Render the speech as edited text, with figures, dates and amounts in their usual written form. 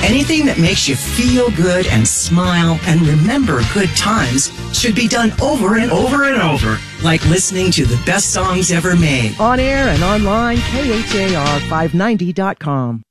Anything that makes you feel good and smile and remember good times should be done over and over and over, like listening to the best songs ever made. On air and online, KHAR590.com.